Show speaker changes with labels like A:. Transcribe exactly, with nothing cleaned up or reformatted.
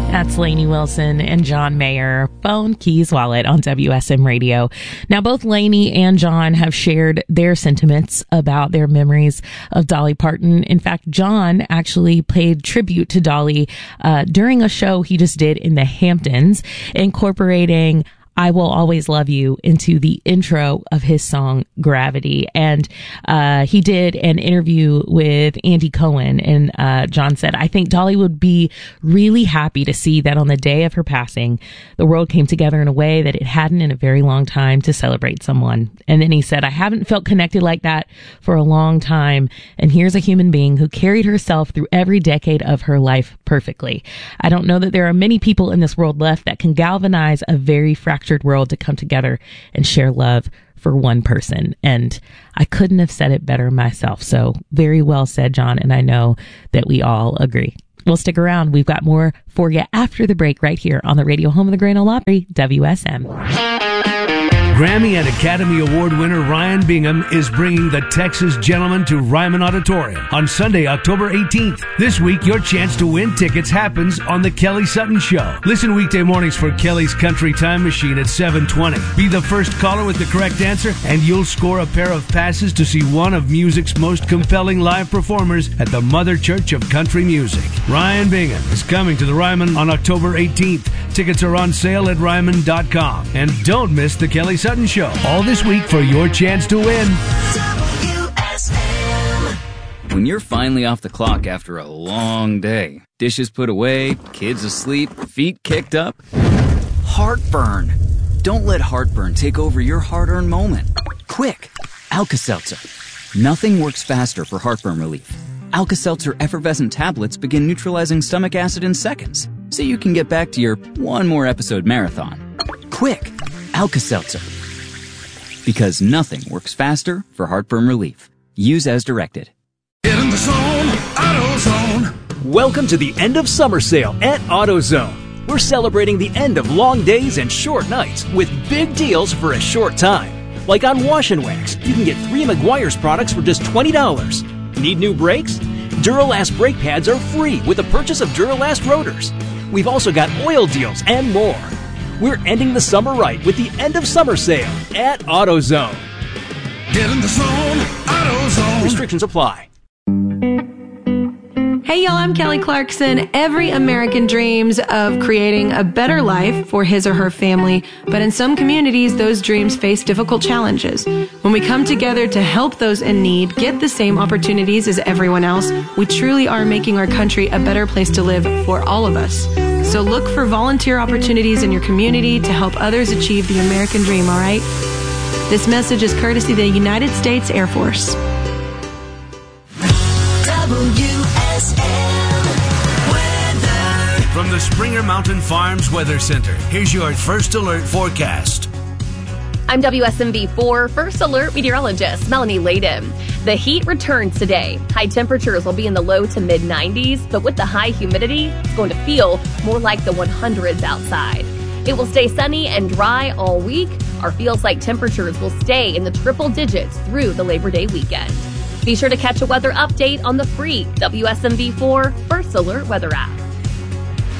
A: That's Lainey Wilson and John Mayer, Phone, Keys, Wallet on W S M Radio. Now, both Lainey and John have shared their sentiments about their memories of Dolly Parton. In fact, John actually paid tribute to Dolly uh, during a show he just did in the Hamptons, incorporating I Will Always Love You into the intro of his song Gravity. And uh he did an interview with Andy Cohen, and uh John said, I think Dolly would be really happy to see that on the day of her passing, the world came together in a way that it hadn't in a very long time to celebrate someone. And then he said, I haven't felt connected like that for a long time. And here's a human being who carried herself through every decade of her life perfectly. I don't know that there are many people in this world left that can galvanize a very fractured world to come together and share love for one person. And I couldn't have said it better myself. So very well said, John. And I know that we all agree. Well, stick around. We've got more for you after the break right here on the radio home of the Grand Ole Opry, W S M.
B: Grammy and Academy Award winner Ryan Bingham is bringing the Texas Gentleman to Ryman Auditorium on Sunday, October eighteenth. This week, your chance to win tickets happens on The Kelly Sutton Show. Listen weekday mornings for Kelly's Country Time Machine at seven twenty. Be the first caller with the correct answer, and you'll score a pair of passes to see one of music's most compelling live performers at the Mother Church of Country Music. Ryan Bingham is coming to the Ryman on October eighteenth. Tickets are on sale at ryman dot com. And don't miss The Kelly Sutton Show all this week for your chance to win.
C: W S M.
D: When you're finally off the clock after a long day, dishes put away, kids asleep, feet kicked up, heartburn. Don't let heartburn take over your hard-earned moment. Quick, Alka-Seltzer. Nothing works faster for heartburn relief. Alka-Seltzer effervescent tablets begin neutralizing stomach acid in seconds, so you can get back to your one more episode marathon. Quick, Alka-Seltzer. Because nothing works faster for heartburn relief. Use as directed.
E: Get in the zone, AutoZone.
F: Welcome to the end of summer sale at AutoZone. We're celebrating the end of long days and short nights with big deals for a short time. Like on Wash and Wax, you can get three Meguiar's products for just twenty dollars. Need new brakes? Duralast brake pads are free with the purchase of Duralast rotors. We've also got oil deals and more. We're ending the summer right with the end of summer sale at AutoZone.
E: Get in the zone, AutoZone.
F: Restrictions apply.
G: Hey y'all, I'm Kelly Clarkson. Every American dreams of creating a better life for his or her family, but in some communities, those dreams face difficult challenges. When we come together to help those in need get the same opportunities as everyone else, we truly are making our country a better place to live for all of us. So look for volunteer opportunities in your community to help others achieve the American dream, all right? This message is courtesy of the United States Air Force.
C: W S M weather.
B: From the Springer Mountain Farms Weather Center, here's your First Alert forecast.
H: I'm W S M V four First Alert meteorologist Melanie Layden. The heat returns today. High temperatures will be in the low to mid nineties, but with the high humidity, it's going to feel more like the hundreds outside. It will stay sunny and dry all week. Our feels like temperatures will stay in the triple digits through the Labor Day weekend. Be sure to catch a weather update on the free W S M V four First Alert weather app.